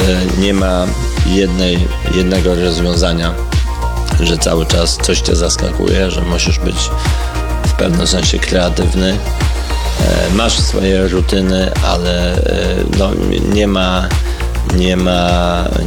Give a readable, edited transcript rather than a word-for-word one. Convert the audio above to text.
nie ma jednego rozwiązania, że cały czas coś cię zaskakuje, że musisz być w pewnym sensie kreatywny. Masz swoje rutyny, ale no,